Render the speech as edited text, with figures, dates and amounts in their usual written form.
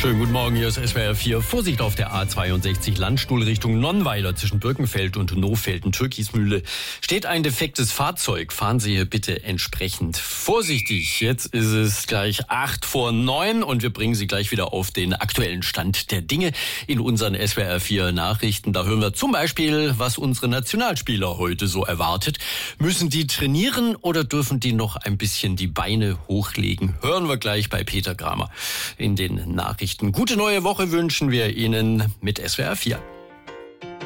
Schönen guten Morgen, hier ist SWR 4. Vorsicht auf der A62 Landstuhl Richtung Nonnweiler zwischen Birkenfeld und Nohfelden-Türkismühle. Steht ein defektes Fahrzeug. Fahren Sie hier bitte entsprechend vorsichtig. Jetzt ist es gleich 8:09 und wir bringen Sie gleich wieder auf den aktuellen Stand der Dinge in unseren SWR 4 Nachrichten. Da hören wir zum Beispiel, was unsere Nationalspieler heute so erwartet. Müssen die trainieren oder dürfen die noch ein bisschen die Beine hochlegen? Hören wir gleich bei Peter Kramer in den Nachrichten. Gute neue Woche wünschen wir Ihnen mit SWR 4.